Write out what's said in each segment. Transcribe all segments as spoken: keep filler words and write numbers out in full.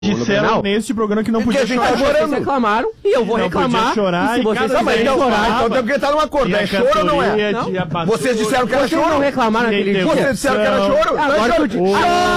disseram não. neste programa que não podia chorar. Vocês reclamaram e eu vou não reclamar. Chorar, e se vocês não, quiserem chorar, então tem que estar num acordo. É choro ou não é? Não. Vocês disseram que era vocês choro. Vocês não reclamaram naquele dia. Vocês disseram que era choro. Agora tu diz.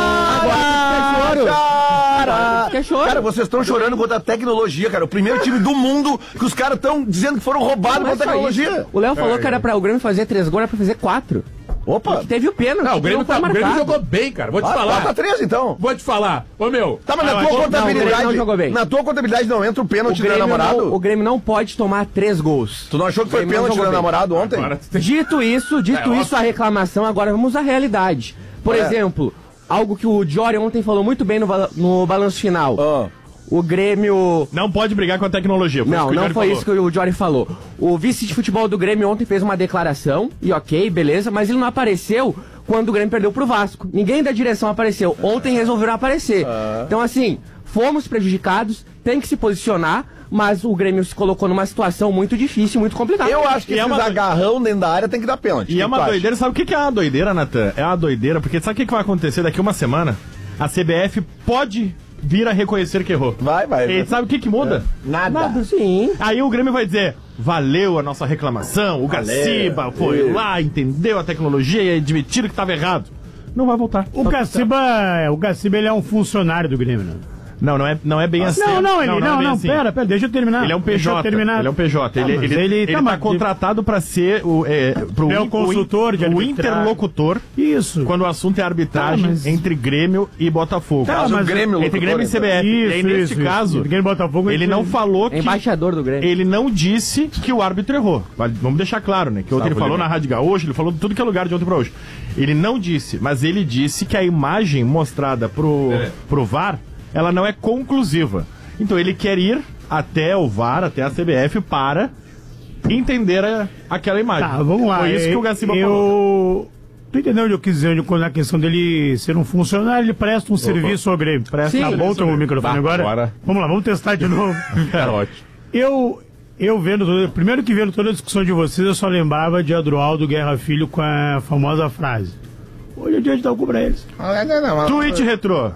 Agora tu Cara, quer choro? Cara, vocês estão chorando contra a tecnologia, cara. O primeiro time do mundo que os caras estão dizendo que foram roubados com a tecnologia. O Léo falou que era pra o Grêmio fazer três gols, era pra fazer quatro. Opa! Que teve o pênalti. Não, o Grêmio, tá, o Grêmio jogou bem, cara. Vou te ah, falar. Bota três, então. Vou te falar. Ô, meu. Tá, mas ah, na tua contabilidade. Não, não jogou bem. Na tua contabilidade não entra o pênalti do namorado? Não, o Grêmio não pode tomar três gols. Tu não achou que foi pênalti do namorado ontem? Agora, dito isso, dito é, isso, ó. a reclamação, agora vamos à realidade. Por é. exemplo, algo que o Jory ontem falou muito bem no, no balanço final. Ah. O Grêmio... Não pode brigar com a tecnologia. Não, não foi falou. isso que o Jory falou. O vice de futebol do Grêmio ontem fez uma declaração, e ok, beleza, mas ele não apareceu quando o Grêmio perdeu pro Vasco. Ninguém da direção apareceu. Ontem resolveram aparecer. Ah. Então, assim, fomos prejudicados, tem que se posicionar, mas o Grêmio se colocou numa situação muito difícil, muito complicada. Eu acho que e esses é uma... agarrão dentro da área tem que dar pênalti. E que é uma doideira. Sabe o que é uma doideira, Natan? É uma doideira, porque sabe o que vai acontecer daqui uma semana? A C B F pode... vir a reconhecer que errou. Vai, vai. E sabe o que que muda? É. Nada. Nada, sim. Aí o Grêmio vai dizer, valeu a nossa reclamação, o Gaciba foi valeu. lá, entendeu a tecnologia e admitiram que estava errado. Não vai voltar. O Gaciba, o Gaciba ele é um funcionário do Grêmio, né? Não, não é, não é bem assim. Não, não, ele, não, não, não, não assim. pera, pera, deixa eu terminar. Ele é um P J, terminar. ele é um P J. Ele, ele, ele, ele tá, tá contratado para ser o, é, pro é o consultor, o, de o interlocutor. Isso. Quando o assunto é arbitragem tá, mas... entre Grêmio e Botafogo. Tá, mas Grêmio, entre Grêmio e C B F. Isso, e aí, nesse isso, caso, isso. Botafogo, ele não falou que... Embaixador do Grêmio. Ele não disse que o árbitro errou. Vamos deixar claro, né? Que ontem ele falou na Rádio Gaúcha, ele falou de tudo que é lugar de ontem pra hoje. Ele não disse, mas ele disse que a imagem mostrada pro, é. pro V A R, ela não é conclusiva. Então ele quer ir até o V A R, até a C B F, para entender a, aquela imagem. Tá, vamos lá. Foi isso que o Gaciba eu... falou. Tu entendeu onde eu quis dizer, quando a questão dele ser um funcionário, ele presta um Opa. serviço ao Grêmio. Presta. Tá bom o microfone agora? Bora. Vamos lá, vamos testar de novo. É ótimo. Eu, eu vendo, todo, primeiro que vendo toda a discussão de vocês, eu só lembrava de Adroaldo Guerra Filho com a famosa frase: hoje é dia de dar o cu pra eles. Ah, não, não, não. Tweet retrô.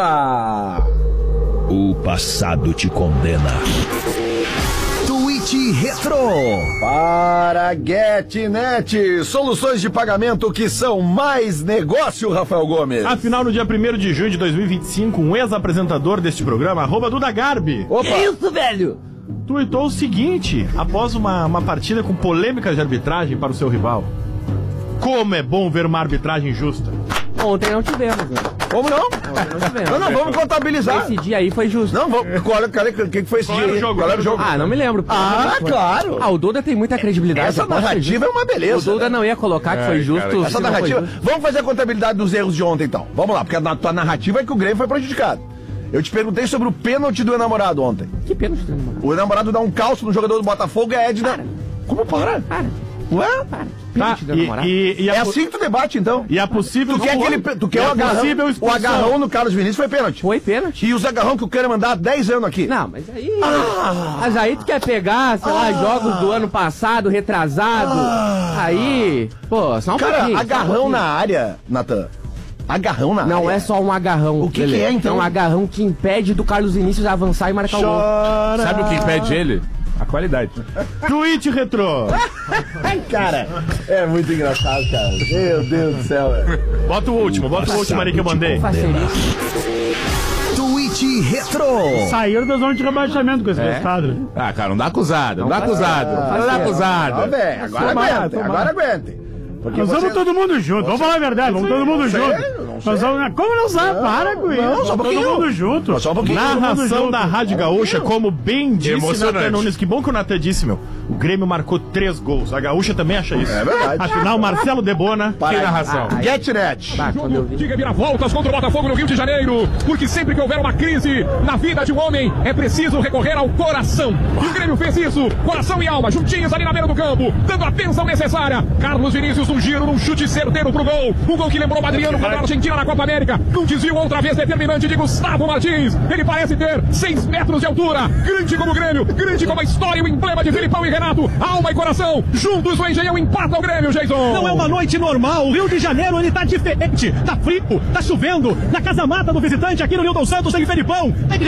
Opa! O passado te condena. Tweet Retro. Para GetNet, soluções de pagamento que são mais negócio, Rafael Gomes. Afinal, no dia primeiro de junho de dois mil e vinte e cinco, um ex-apresentador deste programa, arroba Duda Garbi. Opa. Que isso, velho? Tweetou o seguinte, após uma, uma partida com polêmicas de arbitragem para o seu rival: como é bom ver uma arbitragem justa. Ontem não tivemos, né? Como não? Ontem não tivemos. Não, não, vamos contabilizar. Esse dia aí foi justo. Não, vamos. Qual, cara, o que foi esse qual dia? Era o jogo? Qual era o jogo? Ah, não me lembro. Ah, claro. Ah, o Duda tem muita credibilidade. Essa narrativa é uma beleza. O Duda né? não ia colocar que é, foi justo. Cara, essa narrativa. Justo. Vamos fazer a contabilidade dos erros de ontem, então. Vamos lá, porque a tua narrativa é que o Grêmio foi prejudicado. Eu te perguntei sobre o pênalti do enamorado ontem. Que pênalti do enamorado? O enamorado dá um calço no jogador do Botafogo e a Edna. Para. Como para? Para. Ué? Para. Tá, e, e, e é assim que tu debate, então. E a possível... Tu quer, aquele, tu quer o agarrão, o agarrão no Carlos Vinícius foi pênalti. Foi pênalti. E os agarrão que eu quero mandar há dez anos aqui. Não, mas aí... Ah, mas aí tu quer pegar, sei ah, lá, jogos do ano passado, retrasado. Ah, aí... Pô, só um cara, pouquinho. agarrão um na área, Natan. Agarrão na Não área. Não é só um agarrão. O que, que é, então? É um agarrão que impede do Carlos Vinícius avançar e marcar Chora. o gol. Sabe o que impede ele? A qualidade. Tweet retrô. Cara, é muito engraçado, cara. Meu Deus do céu, velho. Bota o último, bota o último ali que eu mandei. Tweet Retro. Saíram da zona de rebaixamento com esse é? resultado. Ah, cara, não dá acusado, não, não dá acusado. Ah, não dá acusado. Não, velho, agora aguentem, agora aguentem. Porque nós vamos todo mundo junto, vamos falar a verdade, vamos todo mundo junto. Nós vamos, como não sabe? Para com isso. Não, só um pouquinho. Todo mundo junto. Só um pouquinho. Narração da Rádio Gaúcha, como bem disse Natan Nunes. Que bom que o Natan disse, meu. O Grêmio marcou três gols. A Gaúcha também acha isso. É verdade. Afinal, Marcelo Debona. Que narração. Ah, GetNet. Diga vira-voltas contra o Botafogo no Rio de Janeiro. Porque sempre que houver uma crise na vida de um homem, é preciso recorrer ao coração. E o Grêmio fez isso. Coração e alma, juntinhos ali na beira do campo, dando a atenção necessária. Carlos Vinícius num giro, num chute certeiro pro gol. Um gol que lembrou o Adriano contra a Argentina na Copa América. Num desvio outra vez determinante de Gustavo Martins. Ele parece ter seis metros de altura. Grande como o Grêmio, grande como a história e o emblema de Filipão e Renato. Alma e coração, juntos o Engenhão empata o Grêmio, Jason. Não é uma noite normal. O Rio de Janeiro, ele tá diferente. Tá frio, tá chovendo. Na casa mata do visitante aqui no Nilton Santos tem Felipão.